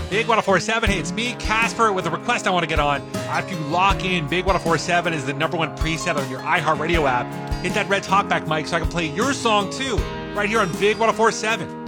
Big 1047. Hey, it's me, Casper, with a request I want to get on. After you lock in, Big 1047 is the #1 preset on your iHeartRadio app. Hit that red talkback mic so I can play your song too, right here on Big 1047.